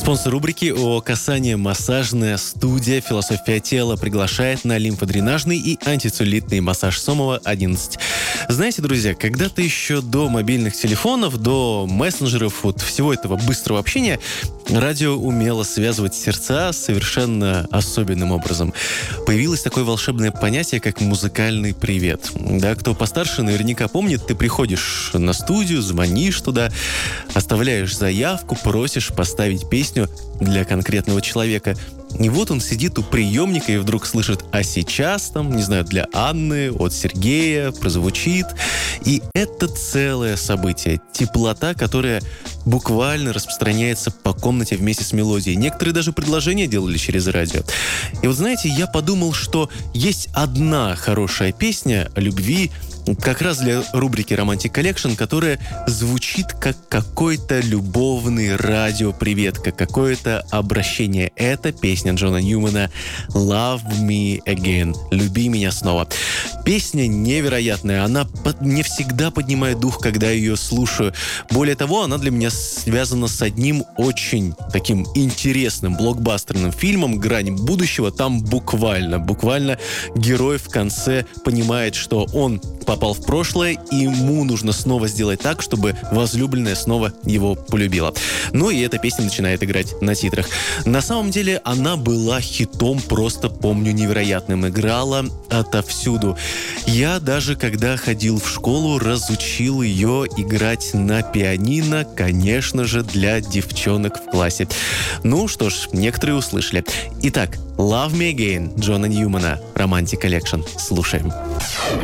Спонсор рубрики ООО «Касание», массажная студия «Философия тела» приглашает на лимфодренажный и антицеллюлитный массаж Сомова 11. Знаете, друзья, когда-то еще до мобильных телефонов, до мессенджеров, вот всего этого быстрого общения, радио умело связывать сердца совершенно особенным образом. Появилось такое волшебное понятие, как музыкальный привет. Да, кто постарше наверняка помнит, ты приходишь на студию, звонишь туда, оставляешь заявку, просишь поставить песню для конкретного человека. И вот он сидит у приемника и вдруг слышит: а сейчас там, не знаю, для Анны, от Сергея прозвучит. И это целое событие. Теплота, которая буквально распространяется по комнате вместе с мелодией. Некоторые даже предложения делали через радио. И вот знаете, я подумал, что есть одна хорошая песня о любви, как раз для рубрики Romantic Collection, которая звучит как какой-то любовный радиопривет, как какое-то обращение. Это песня Джона Ньюмана «Love Me Again» — «Люби меня снова». Песня невероятная, она мне всегда поднимает дух, когда ее слушаю. Более того, она для меня связана с одним очень таким интересным блокбастерным фильмом «Грань будущего». Там буквально герой в конце понимает, что он попал в прошлое, и ему нужно снова сделать так, чтобы возлюбленная снова его полюбила. Ну и эта песня начинает играть на титрах. На самом деле она была хитом, просто помню, невероятным. Играла отовсюду. Я даже, когда ходил в школу, разучил ее играть на пианино, конечно же, для девчонок в классе. Ну что ж, некоторые услышали. Итак, «Love Me Again» Джона Ньюмана, Romantic Collection. Слушаем.